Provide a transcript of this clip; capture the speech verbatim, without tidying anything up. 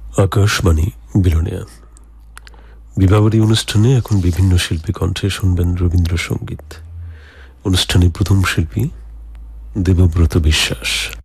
আকাশবাণী বিলোনিয়া বিবাহবাড়ি অনুষ্ঠানে এখন বিভিন্ন শিল্পী কণ্ঠে শুনবেন রবীন্দ্রসঙ্গীত। অনুষ্ঠানে প্রথম শিল্পী দেবব্রত বিশ্বাস।